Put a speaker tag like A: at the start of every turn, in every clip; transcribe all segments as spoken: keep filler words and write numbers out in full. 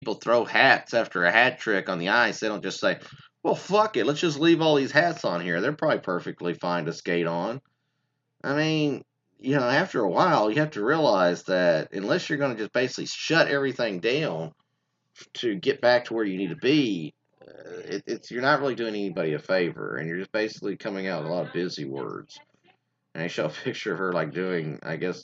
A: people throw hats after a hat trick on the ice, they don't just say, well, fuck it, let's just leave all these hats on here. They're probably perfectly fine to skate on. I mean, you know, after a while, you have to realize that unless you're going to just basically shut everything down to get back to where you need to be, uh, it, it's you're not really doing anybody a favor, and you're just basically coming out with a lot of busy words. And they show a picture of her like doing, I guess,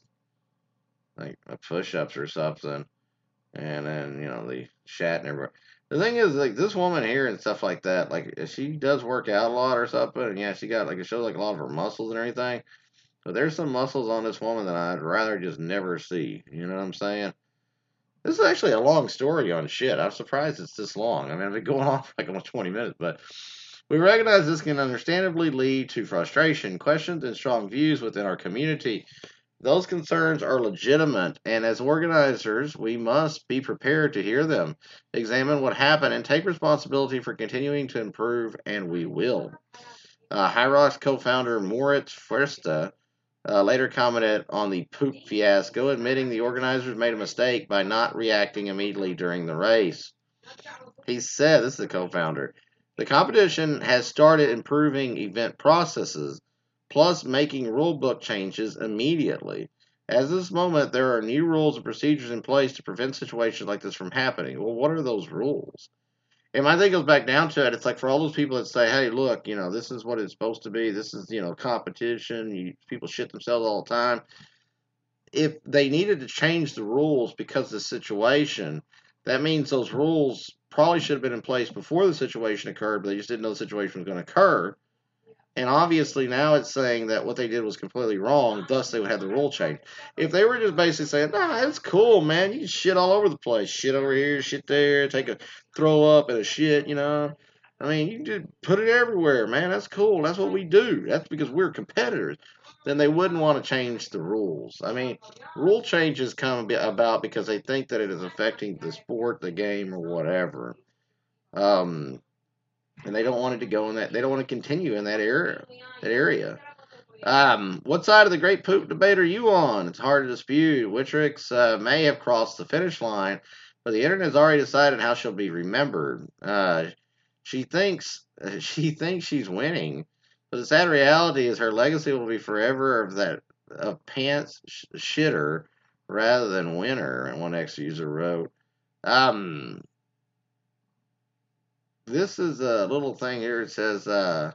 A: like push-ups or something, and then you know the chat and everywhere. The thing is, like this woman here and stuff like that, like she does work out a lot or something, and yeah, she got like it shows like a lot of her muscles and everything. But there's some muscles on this woman that I'd rather just never see. You know what I'm saying? This is actually a long story on shit. I'm surprised it's this long. I mean, I've been going on for like almost twenty minutes, but we recognize this can understandably lead to frustration, questions, and strong views within our community. Those concerns are legitimate, and as organizers, we must be prepared to hear them, examine what happened, and take responsibility for continuing to improve, and we will. Uh, Hyrox co founder Moritz Frista uh, later commented on the poop fiasco, admitting the organizers made a mistake by not reacting immediately during the race. He said, this is the co founder, the competition has started improving event processes, plus making rulebook changes immediately. At this moment, there are new rules and procedures in place to prevent situations like this from happening. Well, what are those rules? And my thing goes back down to it. It's like for all those people that say, "Hey, look, you know, this is what it's supposed to be. This is, you know, competition. You, people shit themselves all the time." If they needed to change the rules because of the situation, that means those rules probably should have been in place before the situation occurred, but they just didn't know the situation was going to occur. And obviously now it's saying that what they did was completely wrong, thus they would have the rule change. If they were just basically saying, nah, it's cool, man, you can shit all over the place. Shit over here, shit there, take a throw up and a shit, you know. I mean, you can just put it everywhere, man. That's cool. That's what we do. That's because we're competitors. Then they wouldn't want to change the rules. I mean, rule changes come about because they think that it is affecting the sport, the game, or whatever. Um, and they don't want it to go in that. They don't want to continue in that area. That area. Um, what side of the great poop debate are you on? It's hard to dispute. Wittrix uh, may have crossed the finish line, but the internet has already decided how she'll be remembered. Uh, she thinks uh, she thinks she's winning, but the sad reality is her legacy will be forever of that of pants sh- shitter rather than winner. And one ex user wrote. Um, this is a little thing here. It says, uh,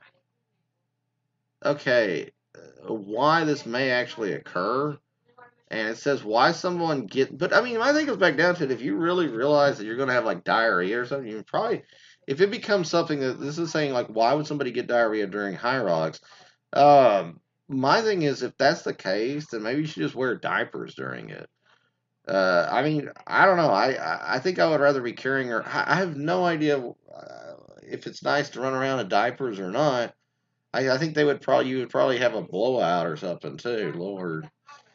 A: okay, uh, why this may actually occur. And it says why someone get, but I mean, my thing goes back down to it. If you really realize that you're going to have like diarrhea or something, you probably, if it becomes something that this is saying like, why would somebody get diarrhea during high rocks? Um, my thing is, if that's the case, then maybe you should just wear diapers during it. Uh, I mean, I don't know. I I think I would rather be carrying her. I have no idea uh, if it's nice to run around in diapers or not. I, I think they would probably you would probably have a blowout or something too. Lord,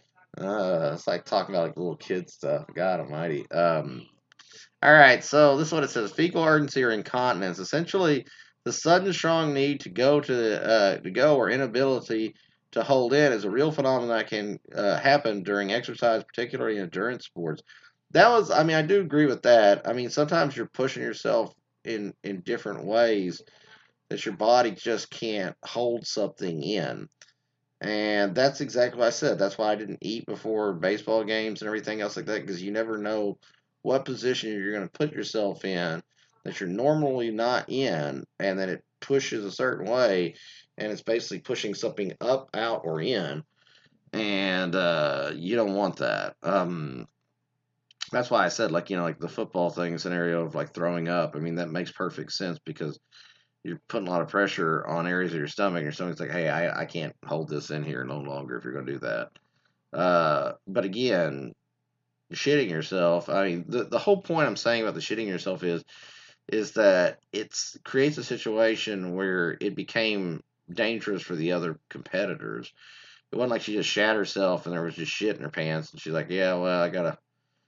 A: uh, it's like talking about like little kid stuff. God Almighty. Um, all right, so this is what it says: fecal urgency or incontinence, essentially the sudden strong need to go to uh, to go or inability to hold in, is a real phenomenon that can uh, happen during exercise, particularly in endurance sports. That was, I mean, I do agree with that. I mean, sometimes you're pushing yourself in in different ways that your body just can't hold something in. And that's exactly what I said. That's why I didn't eat before baseball games and everything else like that, because you never know what position you're going to put yourself in that you're normally not in, and then it pushes a certain way, and it's basically pushing something up, out, or in, and uh, you don't want that. Um, that's why I said, like, you know, like the football thing scenario of like throwing up. I mean, that makes perfect sense because you're putting a lot of pressure on areas of your stomach. Your stomach's like, hey, I, I can't hold this in here no longer if you're going to do that. Uh, but again, shitting yourself. I mean, the the whole point I'm saying about the shitting yourself is is that it's creates a situation where it became dangerous for the other competitors. It wasn't like she just shat herself and there was just shit in her pants, and she's like, yeah, well, I got a,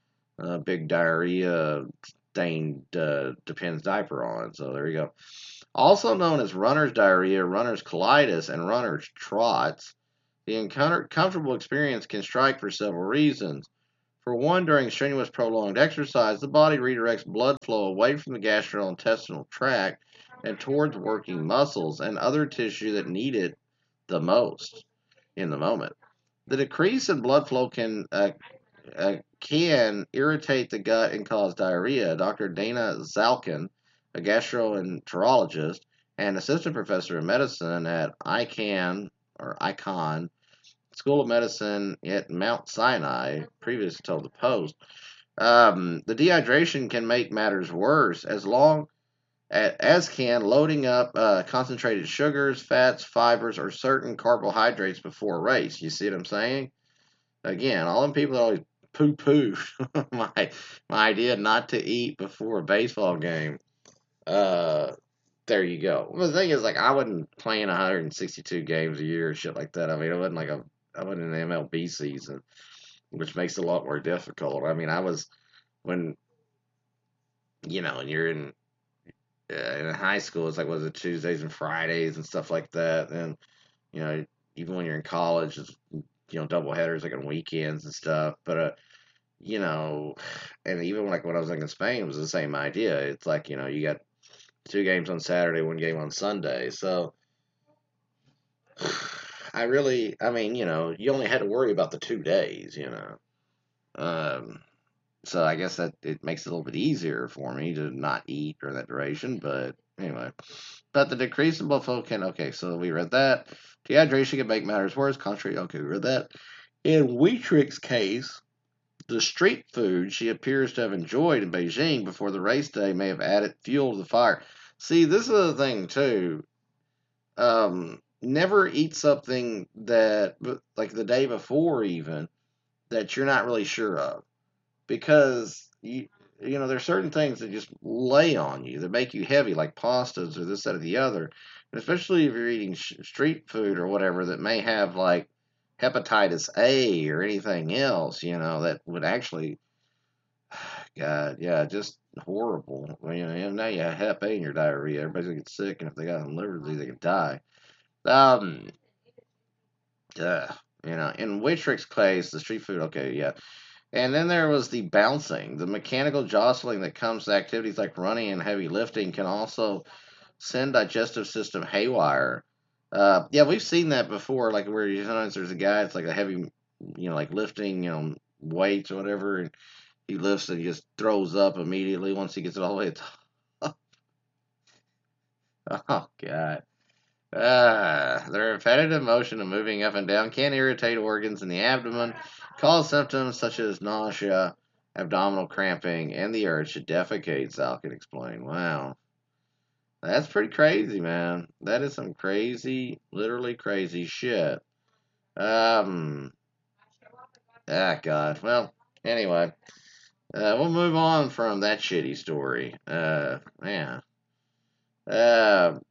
A: a big diarrhea stained uh, Depends diaper on, so there you go. Also known as runner's diarrhea, runner's colitis, and runner's trots, the uncomfortable experience can strike for several reasons. For one, during strenuous prolonged exercise, the body redirects blood flow away from the gastrointestinal tract and towards working muscles and other tissue that need it the most in the moment. The decrease in blood flow can uh, uh, can irritate the gut and cause diarrhea. Doctor Dana Zalkin, a gastroenterologist and assistant professor of medicine at I C A N or ICON School of Medicine at Mount Sinai, previously told the Post, um, the dehydration can make matters worse as long as can loading up uh, concentrated sugars, fats, fibers, or certain carbohydrates before a race. You see what I'm saying? Again, all them people that always poo-poo my my idea not to eat before a baseball game. Uh, there you go. Well, the thing is, like, I wasn't playing one hundred sixty-two games a year or shit like that. I mean, it wasn't like a I wasn't in the M L B season, which makes it a lot more difficult. I mean, I was when you know, and you're in uh, in high school, it's like was it Tuesdays and Fridays and stuff like that, and you know, even when you're in college, it's you know double headers like on weekends and stuff. But uh, you know, and even like when I was like in Spain, it was the same idea. It's like you know, you got two games on Saturday, one game on Sunday, so. I really, I mean, you know, you only had to worry about the two days, you know. Um, so I guess that it makes it a little bit easier for me to not eat during that duration. But anyway, but the decrease in blood flow can, okay, so we read that. Dehydration can make matters worse. Contrary, okay, we read that. In Wietrich's case, the street food she appears to have enjoyed in Beijing before the race day may have added fuel to the fire. See, this is the thing, too. Um, never eat something that, like the day before even, that you're not really sure of. Because, you, you know, there's certain things that just lay on you, that make you heavy, like pastas or this, that, or the other. And especially if you're eating sh- street food or whatever that may have, like, hepatitis A or anything else, you know, that would actually, God, yeah, just horrible. I mean, you know, now you have hep A in your diarrhea. Everybody's going to get sick, and if they got some liver disease, they can die. Um, uh, you know, in Waitrix case, the street food, okay, yeah. And then there was the bouncing. The mechanical jostling that comes to activities like running and heavy lifting can also send digestive system haywire. Uh, yeah, we've seen that before, like where you, sometimes there's a guy, it's like a heavy, you know, like lifting, you know, weights or whatever, and he lifts and he just throws up immediately once he gets it all the way to the top. Oh, God. Ah, the repetitive motion of moving up and down can irritate organs in the abdomen, cause symptoms such as nausea, abdominal cramping, and the urge to defecate, Sal can explain. Wow. That's pretty crazy, man. That is some crazy, literally crazy shit. Um, ah, God. Well, anyway, uh, we'll move on from that shitty story. Uh, man. Uh,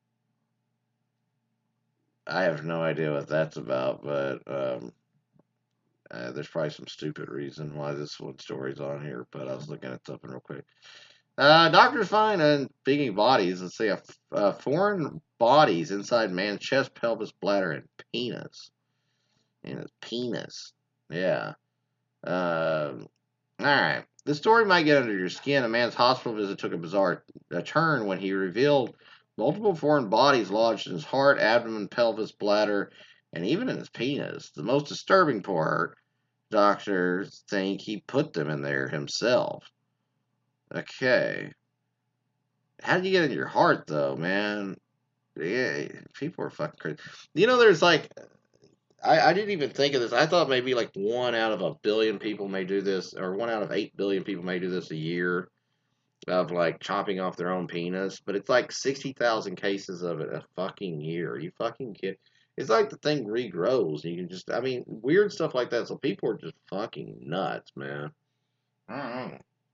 A: I have no idea what that's about, but um, uh, there's probably some stupid reason why this one story's on here. But I was looking at something real quick. Uh, doctors find, and speaking of bodies, let's see, a, uh, foreign bodies inside man's chest, pelvis, bladder, and penis. And his penis. Yeah. Um, all right. The story might get under your skin. A man's hospital visit took a bizarre uh, turn when he revealed multiple foreign bodies lodged in his heart, abdomen, pelvis, bladder, and even in his penis. The most disturbing part, doctors think he put them in there himself. Okay. How did you get in your heart, though, man? Yeah, people are fucking crazy. You know, there's like, I, I didn't even think of this. I thought maybe like one out of a billion people may do this, or one out of eight billion people may do this a year of like chopping off their own penis, but it's like sixty thousand cases of it a fucking year. You fucking kid. It's like the thing regrows. You can just, I mean, weird stuff like that. So people are just fucking nuts, man. I don't know.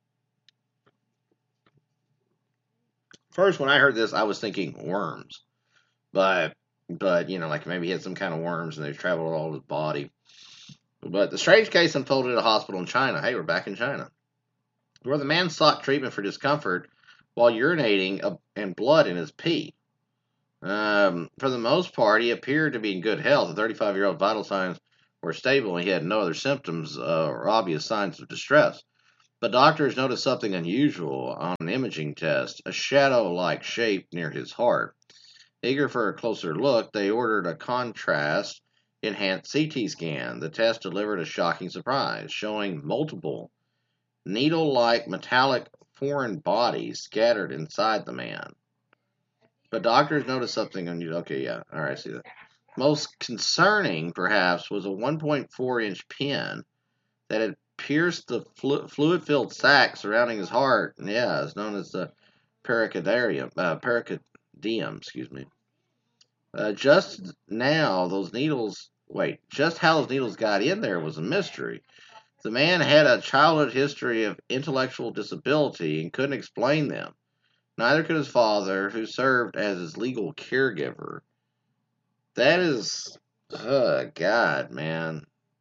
A: First, when I heard this, I was thinking worms, but but you know, like maybe he had some kind of worms and they've traveled all over his body. But the strange case unfolded at a hospital in China. Hey, we're back in China, where the man sought treatment for discomfort while urinating and blood in his pee. Um, for the most part, he appeared to be in good health. The thirty-five-year-old vital signs were stable and he had no other symptoms uh, or obvious signs of distress. But doctors noticed something unusual on an imaging test, a shadow-like shape near his heart. Eager for a closer look, they ordered a contrast enhanced C T scan. The test delivered a shocking surprise, showing multiple needle-like metallic foreign bodies scattered inside the man. But doctors noticed something unusual. Okay, yeah, all right, I see that. Most concerning, perhaps, was a one point four inch pin that had pierced the flu- fluid-filled sac surrounding his heart. And yeah, it's known as the pericardium. Uh, pericardium, excuse me. Uh, just now, those needles. Wait, just how those needles got in there was a mystery. The man had a childhood history of intellectual disability and couldn't explain them. Neither could his father, who served as his legal caregiver. That is. Oh, God, man.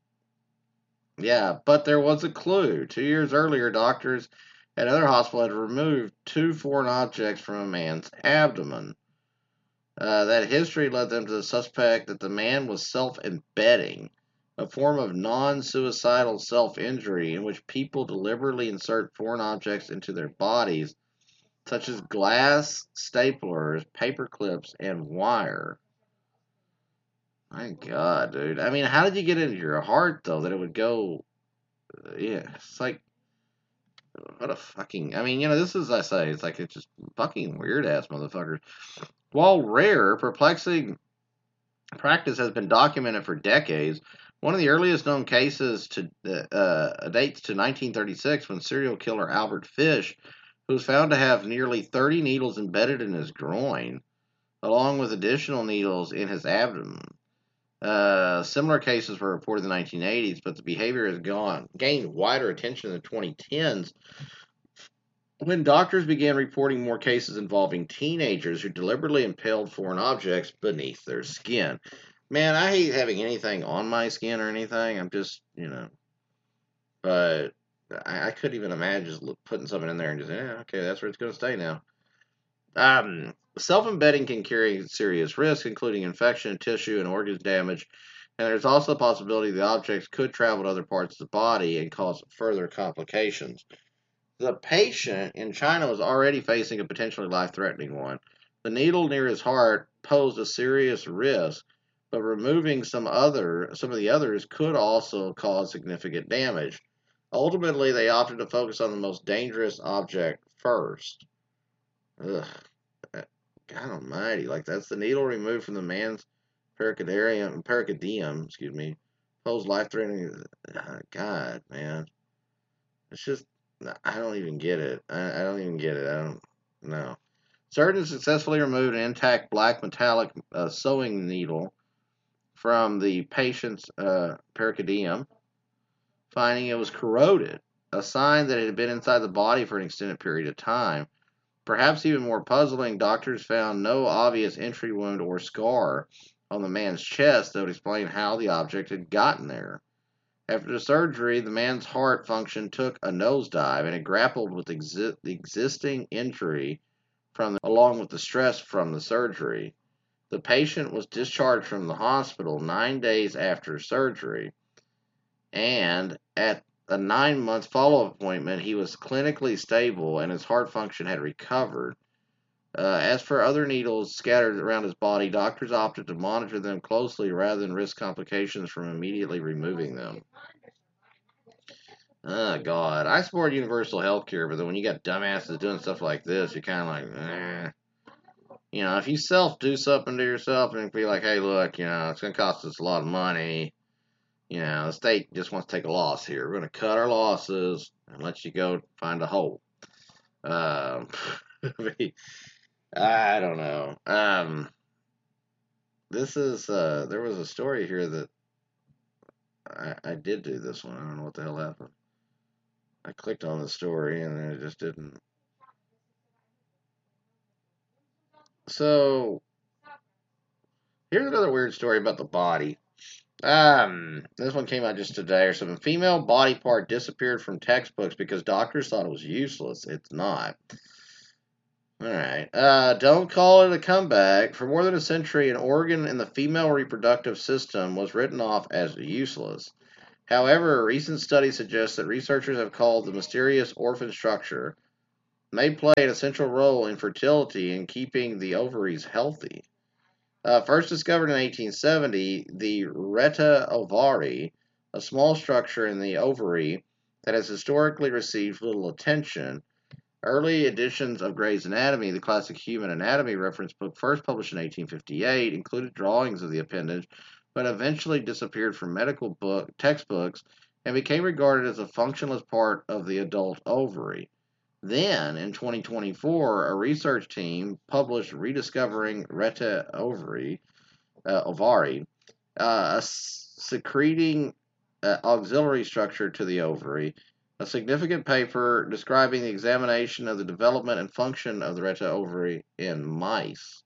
A: Yeah, but there was a clue. Two years earlier, doctors at another hospital had removed two foreign objects from a man's abdomen. Uh, that history led them to suspect that the man was self-embedding, a form of non-suicidal self-injury in which people deliberately insert foreign objects into their bodies, such as glass, staplers, paper clips, and wire. My God, dude. I mean, how did you get into your heart, though, that it would go... Yeah, it's like... What a fucking... I mean, you know, this is, I say, it's like it's just fucking weird-ass motherfuckers. While rare, perplexing practice has been documented for decades. One of the earliest known cases to uh, dates to nineteen thirty-six when serial killer Albert Fish, who was found to have nearly thirty needles embedded in his groin, along with additional needles in his abdomen. Uh, similar cases were reported in the nineteen eighties, but the behavior has gone gained wider attention in the twenty tens when doctors began reporting more cases involving teenagers who deliberately impaled foreign objects beneath their skin. Man, I hate having anything on my skin or anything. I'm just, you know, but I, I couldn't even imagine just putting something in there and just, yeah, okay, that's where it's going to stay now. Um, self-embedding can carry serious risks, including infection, tissue, and organ damage. And there's also the possibility the objects could travel to other parts of the body and cause further complications. The patient in China was already facing a potentially life-threatening one. The needle near his heart posed a serious risk, but removing some other some of the others could also cause significant damage. Ultimately, they opted to focus on the most dangerous object first. Ugh. God almighty, like that's the needle removed from the man's pericardium, pericardium, excuse me, posed life-threatening. God, man, it's just I don't even get it. I, I don't even get it. I don't know. Surgeons successfully removed an intact black metallic uh, sewing needle from the patient's uh, pericardium, finding it was corroded, a sign that it had been inside the body for an extended period of time. Perhaps even more puzzling, doctors found no obvious entry wound or scar on the man's chest that would explain how the object had gotten there. After the surgery, the man's heart function took a nosedive, and it grappled with exi- the existing injury from the, along with the stress from the surgery. The patient was discharged from the hospital nine days after surgery, and at a nine-month follow-up appointment, he was clinically stable and his heart function had recovered. Uh, as for other needles scattered around his body, doctors opted to monitor them closely rather than risk complications from immediately removing them. Oh, God. I support universal health care, but then when you got dumbasses doing stuff like this, you're kind of like, eh. You know, if you self-do something to yourself and be like, hey, look, you know, it's going to cost us a lot of money. You know, the state just wants to take a loss here. We're going to cut our losses and let you go find a hole. Um, I don't know. Um, this is, uh, there was a story here that I, I did do this one. I don't know what the hell happened. I clicked on the story and it just didn't. So, here's another weird story about the body. Um, this one came out just today or something. Female body part disappeared from textbooks because doctors thought it was useless. It's not. All right. Uh, don't call it a comeback. For more than a century, an organ in the female reproductive system was written off as useless. However, a recent study suggests that researchers have called the mysterious orphan structure may play an essential role in fertility and keeping the ovaries healthy. Uh, first discovered in eighteen seventy, the rete ovari, a small structure in the ovary that has historically received little attention. Early editions of Gray's Anatomy, the classic human anatomy reference book, first published in eighteen fifty-eight, included drawings of the appendage, but eventually disappeared from medical book textbooks and became regarded as a functionless part of the adult ovary. Then, in twenty twenty-four, a research team published Rediscovering Rete Ovary, uh, Ovari, uh, a secreting uh, auxiliary structure to the ovary, a significant paper describing the examination of the development and function of the rete ovary in mice.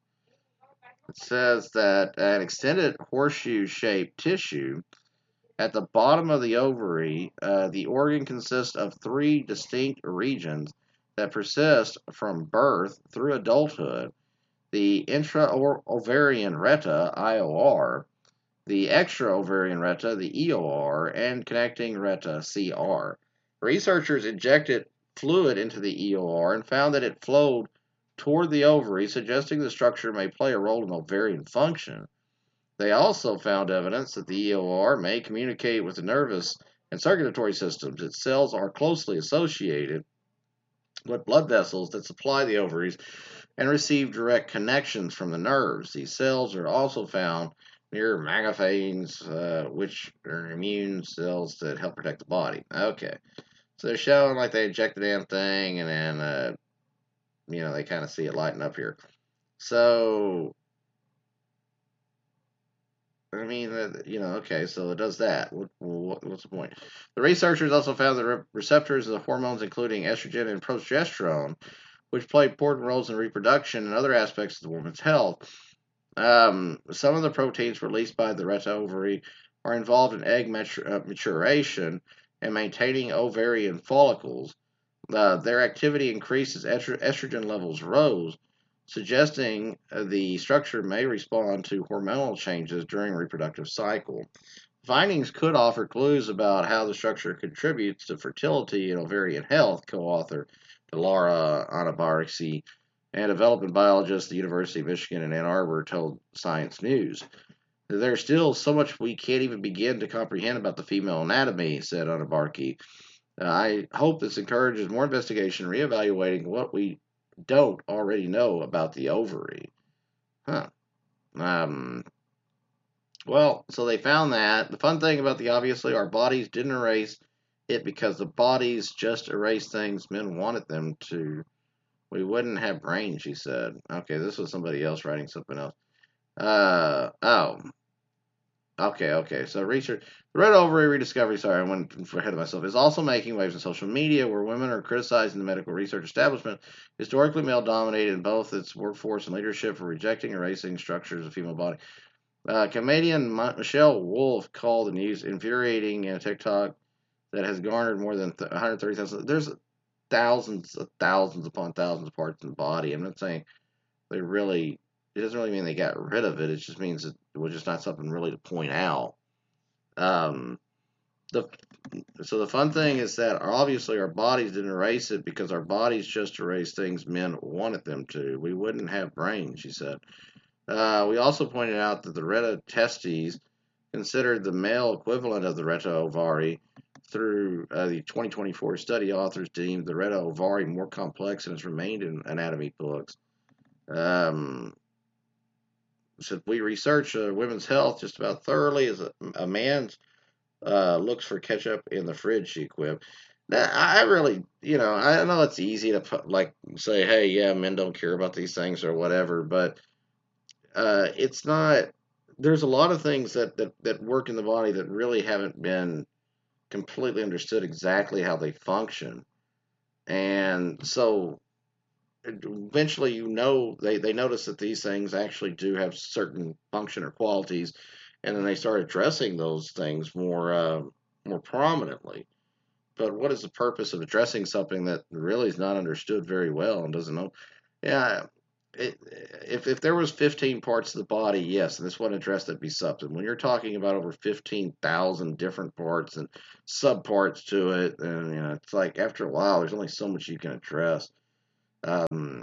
A: It says that an extended horseshoe-shaped tissue at the bottom of the ovary, uh, the organ consists of three distinct regions that persist from birth through adulthood: the intra-ovarian rete, I O R, the extra-ovarian rete, the E O R, and connecting rete, C R. Researchers injected fluid into the E O R and found that it flowed toward the ovary, suggesting the structure may play a role in ovarian function. They also found evidence that the E O R may communicate with the nervous and circulatory systems. Its cells are closely associated with blood vessels that supply the ovaries and receive direct connections from the nerves. These cells are also found near macrophages, uh, which are immune cells that help protect the body. Okay, so they're showing like they inject the damn thing, and then uh, you know they kind of see it lighting up here. So I mean, uh, you know, okay, so it does that. What, what, what's the point? The researchers also found that re- receptors of the hormones, including estrogen and progesterone, which play important roles in reproduction and other aspects of the woman's health. Um, some of the proteins released by the rete ovary are involved in egg matur- uh, maturation and maintaining ovarian follicles. Uh, their activity increased as estro- estrogen levels rose, suggesting uh, the structure may respond to hormonal changes during reproductive cycle. Findings could offer clues about how the structure contributes to fertility and ovarian health, co-author Lara Anabarsi and development biologist at the University of Michigan in Ann Arbor told Science News. There's still so much we can't even begin to comprehend about the female anatomy, said Anabarki. Uh, I hope this encourages more investigation, reevaluating what we don't already know about the ovary. Huh. Um, well, so they found that. The fun thing about the obviously, our bodies didn't erase it because the bodies just erased things men wanted them to. We wouldn't have brains, she said. Okay, this was somebody else writing something else. Uh, oh, Okay, okay. So research, the red ovary rediscovery, sorry, I went ahead of myself, is also making waves in social media where women are criticizing the medical research establishment, historically male dominated in both its workforce and leadership, for rejecting and erasing structures of the female body. Uh, comedian Michelle Wolf called the news infuriating in a TikTok that has garnered more than one hundred thirty thousand. There's thousands of thousands upon thousands of parts in the body. I'm not saying they really, it doesn't really mean they got rid of it. It just means it was just not something really to point out. Um, the so the fun thing is that obviously our bodies didn't erase it because our bodies just erased things men wanted them to. We wouldn't have brains, she said. Uh, we also pointed out that the rete testes, considered the male equivalent of the rete ovari, through uh, the twenty twenty-four study, authors deemed the rete ovari more complex and has remained in anatomy books. Um, so we research uh, women's health just about thoroughly as a, a man's uh, looks for ketchup in the fridge, she quipped. Now, I really, you know, I know it's easy to put, like say, hey, yeah, men don't care about these things or whatever, but uh, it's not. There's a lot of things that, that that work in the body that really haven't been completely understood exactly how they function, and so eventually, you know, they they notice that these things actually do have certain function or qualities, and then they start addressing those things more uh, more prominently. But what is the purpose of addressing something that really is not understood very well and doesn't know? Yeah, it, if if there was fifteen parts of the body, yes, and this one addressed that'd be something. When you're talking about over fifteen thousand different parts and subparts to it, and you know, it's like after a while, there's only so much you can address. Um,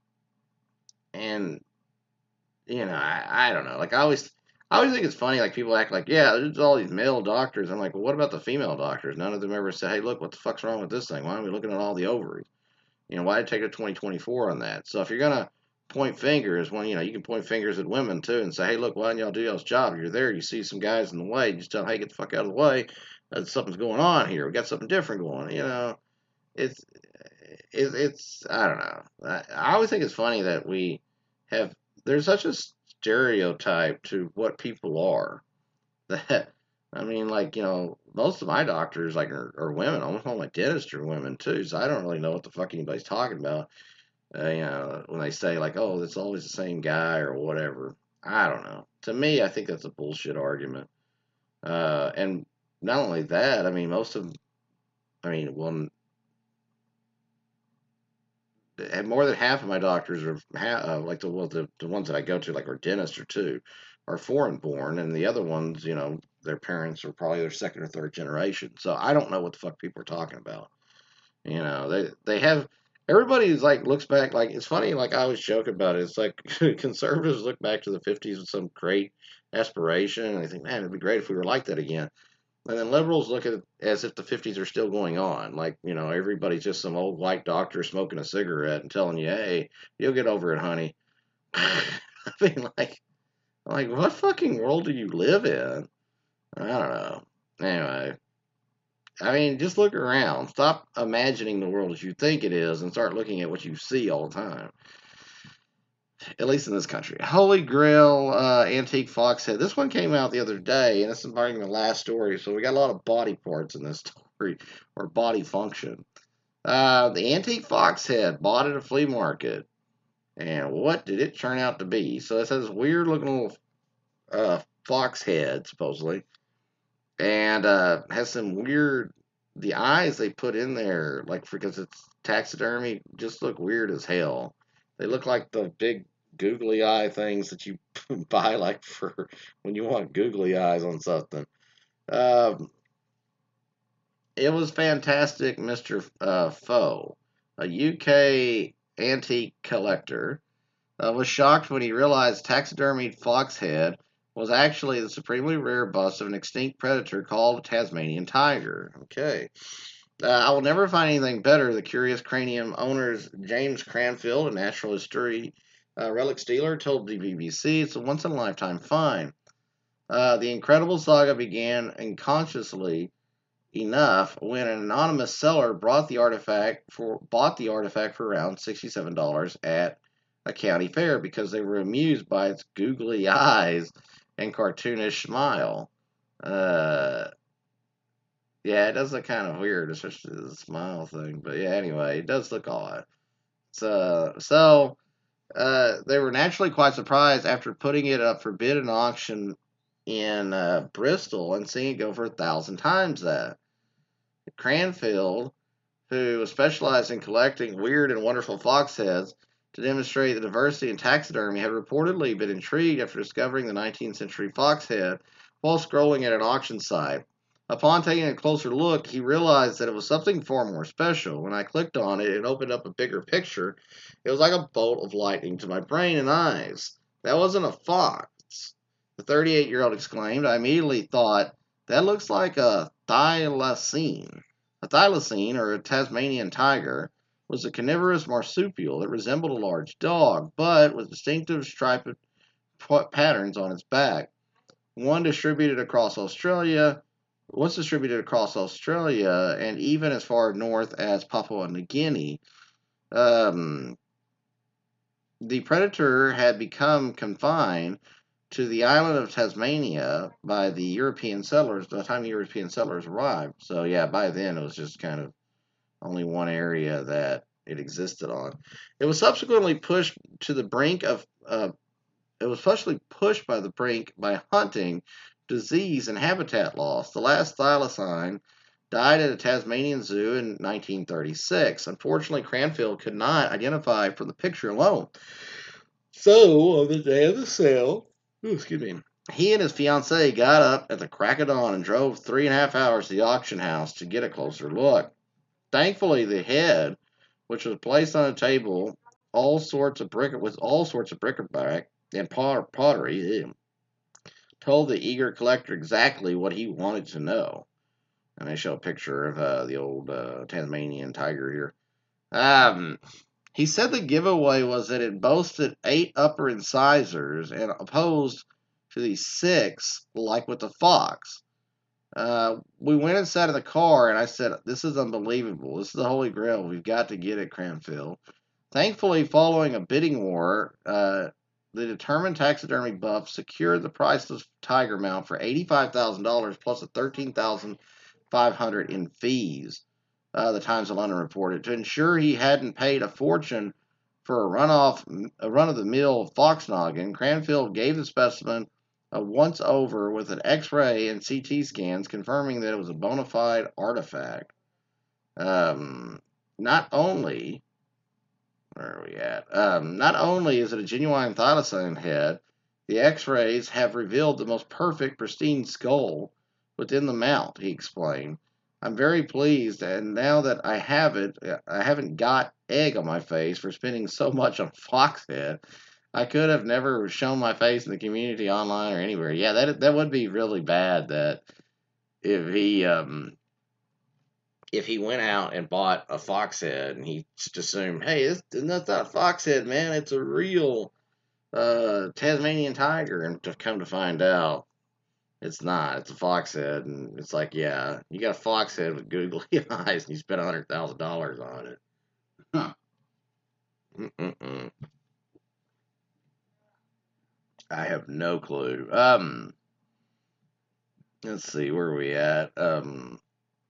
A: and you know, I, I don't know. Like I always, I always think it's funny. Like people act like, yeah, there's all these male doctors. I'm like, well, what about the female doctors? None of them ever say, hey, look, what the fuck's wrong with this thing? Why aren't we looking at all the ovaries? You know, why take a twenty twenty-four on that? So if you're gonna point fingers, when you know you can point fingers at women too and say, hey, look, why don't y'all do y'all's job? You're there, you see some guys in the way, you just tell them, hey, get the fuck out of the way. Uh, something's going on here. We got something different going on. You know, it's it's, it's I don't know. I, I always think it's funny that we have there's such a stereotype to what people are that I mean, like, you know, most of my doctors like are, are women. Almost all my dentists are women too, so I don't really know what the fuck anybody's talking about. Uh, you know, when they say like, "Oh, it's always the same guy" or whatever. I don't know. To me, I think that's a bullshit argument. Uh, and not only that, I mean, most of, I mean, one, more than half of my doctors are uh, like the, well, the the ones that I go to, like our dentist or two, are foreign born, and the other ones, you know, their parents are probably their second or third generation. So I don't know what the fuck people are talking about. You know, they they have everybody's like looks back like it's funny. Like I always joke about it. It's like conservatives look back to the fifties with some great aspiration, and they think, man, it'd be great if we were like that again. And then liberals look at it as if the fifties are still going on. Like, you know, everybody's just some old white doctor smoking a cigarette and telling you, hey, you'll get over it, honey. I mean, like, like what fucking world do you live in? I don't know. Anyway, I mean, just look around. Stop imagining the world as you think it is and start looking at what you see all the time. At least in this country. Holy Grail uh, Antique Fox Head. This one came out the other day, and this is probably the last story, so we got a lot of body parts in this story, or body function. Uh, the Antique Fox Head bought at a flea market, and what did it turn out to be? So it has this weird looking little uh, fox head, supposedly, and uh, has some weird. The eyes they put in there, like because it's taxidermy, just look weird as hell. They look like the big googly eye things that you buy, like for when you want googly eyes on something. Um, it was fantastic, Mister Uh, Foe, a U K antique collector, uh, was shocked when he realized taxidermied fox head was actually the supremely rare bust of an extinct predator called a Tasmanian tiger. Okay. Uh, I will never find anything better, the curious cranium owners James Cranfield, a natural history uh, relic stealer, told the B B C it's a once in a lifetime find. Uh, the incredible saga began unconsciously enough when an anonymous seller brought the artifact for bought the artifact for around sixty-seven dollars at a county fair because they were amused by its googly eyes and cartoonish smile. Uh, yeah, it does look kind of weird, especially the smile thing. But yeah, anyway, it does look odd. So, so uh, they were naturally quite surprised after putting it up for bid and auction in uh, Bristol and seeing it go for a thousand times that. Cranfield, who specialized in collecting weird and wonderful fox heads to demonstrate the diversity in taxidermy, had reportedly been intrigued after discovering the nineteenth century fox head while scrolling at an auction site. Upon taking a closer look, he realized that it was something far more special. When I clicked on it and opened up a bigger picture, it was like a bolt of lightning to my brain and eyes. That wasn't a fox, the thirty-eight year old exclaimed. I immediately thought, that looks like a thylacine. A thylacine, or a Tasmanian tiger, was a carnivorous marsupial that resembled a large dog, but with distinctive striped patterns on its back. One distributed across Australia, was distributed across Australia, and even as far north as Papua New Guinea. Um, the predator had become confined to the island of Tasmania by the European settlers by the time the European settlers arrived. So, yeah, by then it was just kind of only one area that it existed on. It was subsequently pushed to the brink of, uh, it was subsequently pushed by the brink by hunting, disease, and habitat loss. The last thylacine died at a Tasmanian zoo in nineteen thirty-six. Unfortunately, Cranfield could not identify from the picture alone. So, on the day of the sale, ooh, excuse me, he and his fiancee got up at the crack of dawn and drove three and a half hours to the auction house to get a closer look. Thankfully, the head, which was placed on a table, all sorts of bric with all sorts of bric-a-brac and pot- pottery, ew, told the eager collector exactly what he wanted to know. And I show a picture of uh, the old uh, Tasmanian tiger here. Um, he said the giveaway was that it boasted eight upper incisors and opposed to the six, like with the fox. Uh, we went inside of the car, and I said, "This is unbelievable. This is the Holy Grail. We've got to get it, Cranfield." Thankfully, following a bidding war, uh, the determined taxidermy buff secured the priceless tiger mount for eighty-five thousand dollars plus a thirteen thousand five hundred dollars in fees. Uh, the Times of London reported to ensure he hadn't paid a fortune for a runoff, a run-of-the-mill fox noggin. Cranfield gave the specimen a once-over with an X-ray and C T scans, confirming that it was a bona fide artifact. Um, not only, where are we at? Um, not only is it a genuine thylacine head, the X-rays have revealed the most perfect, pristine skull within the mount. He explained. I'm very pleased, and now that I have it, I haven't got egg on my face for spending so much on Foxhead. I could have never shown my face in the community, online, or anywhere. Yeah, that that would be really bad. That if he um if he went out and bought a fox head and he just assumed, hey, this, that's not a fox head, man. It's a real uh, Tasmanian tiger, and to come to find out, it's not. It's a fox head, and it's like, yeah, you got a fox head with googly eyes, and you spent a hundred thousand dollars on it. Huh. Mm-mm-mm. I have no clue. Um, let's see, where are we at? Um,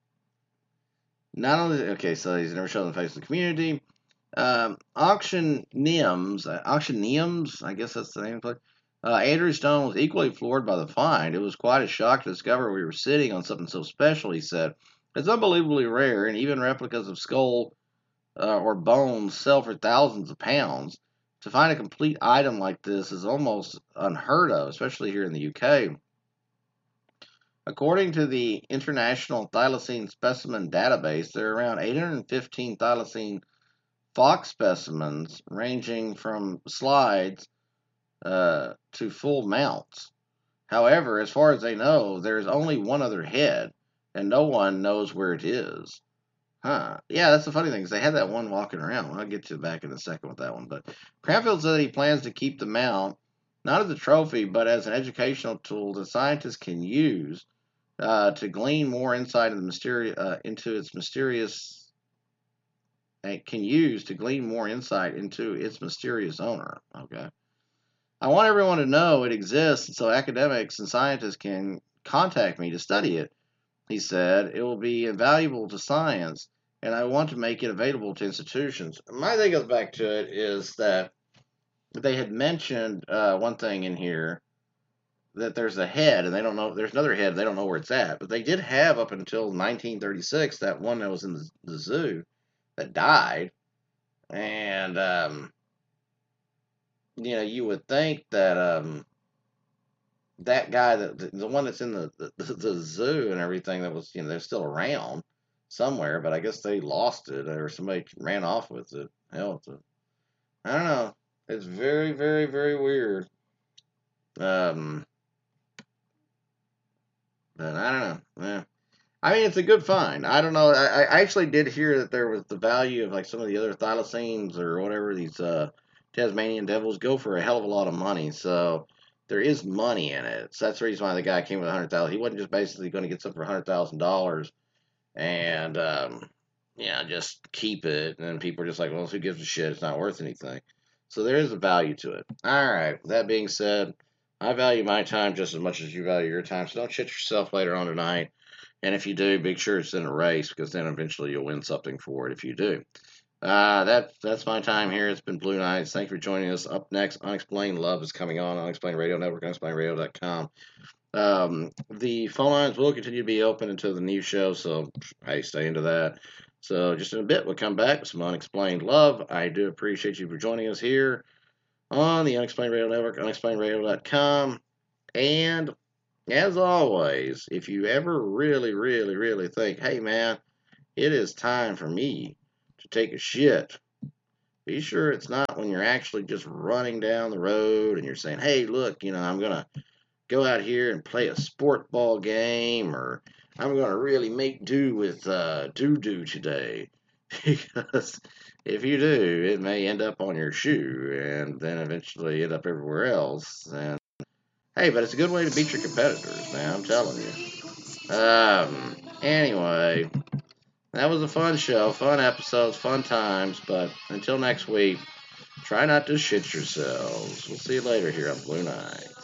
A: not only okay, so he's never shown the face of the community. Um, auction Nims, uh, auction Nims, I guess that's the name of the place. Uh, Andrew Stone was equally floored by the find. It was quite a shock to discover we were sitting on something so special, he said. It's unbelievably rare, and even replicas of skull uh, or bones sell for thousands of pounds. To find a complete item like this is almost unheard of, especially here in the U K. According to the International Thylacine Specimen Database, there are around eight hundred fifteen thylacine fox specimens ranging from slides uh, to full mounts. However, as far as they know, there is only one other head, and no one knows where it is. Huh. Yeah, that's the funny thing, is they had that one walking around. I'll get to back in a second with that one. But Cranfield said he plans to keep the mount, not as a trophy, but as an educational tool that scientists can use uh, to glean more insight into, the mysteri- uh, into its mysterious can use to glean more insight into its mysterious owner. Okay. I want everyone to know it exists so academics and scientists can contact me to study it, he said. It will be invaluable to science, and I want to make it available to institutions. My thing goes back to it is that they had mentioned uh, one thing in here, that there's a head, and they don't know, there's another head, they don't know where it's at. But they did have, up until nineteen thirty-six, that one that was in the, the zoo that died. And, um, you know, you would think that um, that guy, that the, the one that's in the, the, the zoo and everything, that was, you know, they're still around somewhere, but I guess they lost it or somebody ran off with it. Hell, it's a, I don't know. It's very, very, very weird. Um, but I don't know. Yeah. I mean, it's a good find. I don't know. I, I actually did hear that there was the value of like some of the other thylacines or whatever, these uh, Tasmanian devils, go for a hell of a lot of money. So there is money in it. So that's the reason why the guy came with a hundred thousand. He wasn't just basically going to get something for a hundred thousand dollars and um, yeah, just keep it. And then people are just like, well, who gives a shit? It's not worth anything. So there is a value to it. All right. That being said, I value my time just as much as you value your time. So don't shit yourself later on tonight. And if you do, make sure it's in a race, because then eventually you'll win something for it if you do. Uh, that, that's my time here. It's been Blue Nights. Thank you for joining us. Up next, Unexplained Love is coming on. Unexplained Radio Network, unexplained radio dot com. Um, the phone lines will continue to be open until the new show, so hey, stay into that. So just in a bit, we'll come back with some unexplained love. I do appreciate you for joining us here on the Unexplained Radio Network, unexplained radio dot com. And as always, if you ever really, really, really think, hey man, it is time for me to take a shit, be sure it's not when you're actually just running down the road and you're saying, hey, look, you know, I'm going to go out here and play a sport ball game, or I'm going to really make do with uh, doo-doo today. Because if you do, it may end up on your shoe and then eventually end up everywhere else. And hey, but it's a good way to beat your competitors, man, I'm telling you. Um, anyway, that was a fun show, fun episodes, fun times, but until next week, try not to shit yourselves. We'll see you later here on Blue Night.